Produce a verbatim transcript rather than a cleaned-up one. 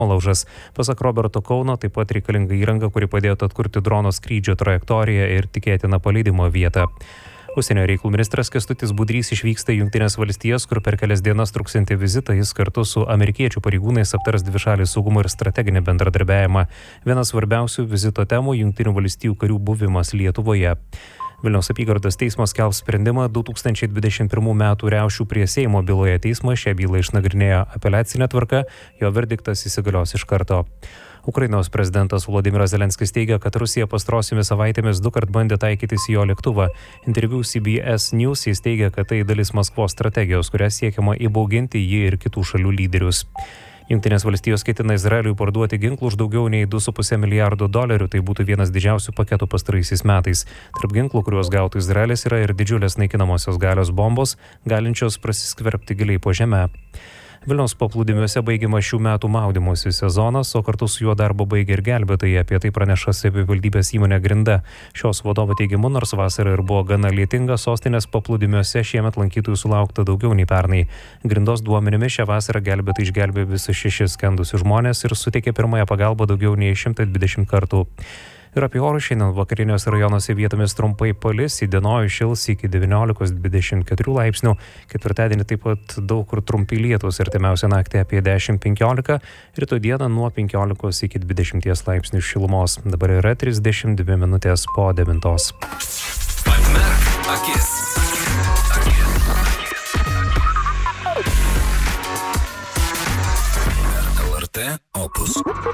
laužas. Pasak Roberto Kauno, taip pat reikalinga įranga, kuri padėtų atkurti drono skrydžio trajektoriją ir tikėtiną palydimo vietą. Užsienio reikalų ministras Kęstutis Budrys išvyksta į Jungtines valstijas, kur per kelias dienas truksiantį vizitą jis kartu su amerikiečių pareigūnais aptars dvišalį saugumo ir strateginį bendradarbiavimą. Vienas svarbiausių vizito temų – Jungtinių valstijų karių buvimas Lietuvoje. Vilniaus apygardos teismas skelbs sprendimą du tūkstančiai dvidešimt pirmų metų riaušių prie Seimo byloje. Teismas šią bylą išnagrinėjo apeliacinę tvarką, jo verdiktas įsigalios iš karto. Ukrainos prezidentas Volodymyras Zelenskis teigia, kad Rusija pastarosiomis savaitėmis du kart bandė taikytis į jo lėktuvą. Interviu C B S News jis teigia, kad tai dalis Maskvos strategijos, kuria siekiama įbauginti jį ir kitų šalių lyderius. Jungtinės valstijos ketina Izraeliui parduoti ginklų už daugiau nei du su puse milijardo dolerių, tai būtų vienas didžiausių paketų pastaraisiais metais. Tarp ginklų, kuriuos gautų Izraelis, yra ir didžiulės naikinamosios galios bombos, galinčios prasiskverbti giliai po žemę. Vilniaus paplūdimiuose baigiamas šių metų maudymosi sezonas, o kartu su juo darbo baigia ir gelbėtojai. Apie tai praneša savivaldybės įmonė Grinda. Šios vadovo teigimu, nors vasara ir buvo gana lietinga, sostinės paplūdimiuose šiemet lankytojų sulaukta daugiau nei pernai. Grindos duomenimis šią vasarą gelbėtojai išgelbėjo visus šešis skendusius žmonės ir suteikė pirmąją pagalbą daugiau nei šimtą dvidešimt kartų. Ir apie orus šiandien vakariniuose rajonuose vietomis trumpai palis, įdienojus šils iki devyniolikos dvidešimt keturių laipsnių. Ketvirtadienį taip pat daug kur trumpi lietūs, artimiausią naktį apie dešimt penkiolika, rytoj dieną nuo penkiolikos iki dvidešimties laipsnių šilumos. Dabar yra trisdešimt dvi minutės po devintos. Atmerk akis. L R T Opus.